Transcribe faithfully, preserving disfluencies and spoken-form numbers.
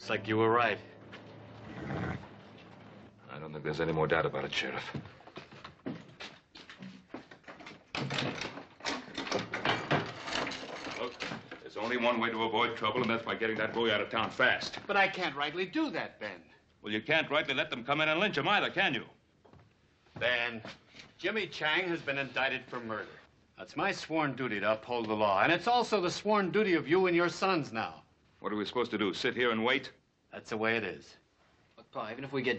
Looks like you were right. I don't think there's any more doubt about it, Sheriff. Look, there's only one way to avoid trouble, and that's by getting that boy out of town fast. But I can't rightly do that, Ben. Well, you can't rightly let them come in and lynch him either, can you? Ben, Jimmy Chang has been indicted for murder. That's my sworn duty to uphold the law, and it's also the sworn duty of you and your sons now. What are we supposed to do, sit here and wait? That's the way it is. Look, Pa, even if we get